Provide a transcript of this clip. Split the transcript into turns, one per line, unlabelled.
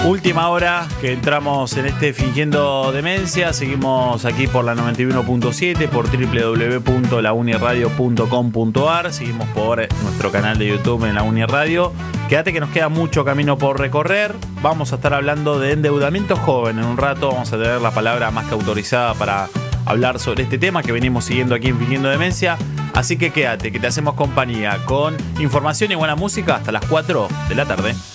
Última hora que entramos en este Fingiendo Demencia. Seguimos aquí por la 91.7, por www.launiradio.com.ar. Seguimos por nuestro canal de YouTube en La Uniradio. Quédate que nos queda mucho camino por recorrer. Vamos a estar hablando de endeudamiento joven. En un rato vamos a tener la palabra más que autorizada para hablar sobre este tema que venimos siguiendo aquí en Fingiendo Demencia. Así que quédate, que te hacemos compañía con información y buena música hasta las 4 de la tarde.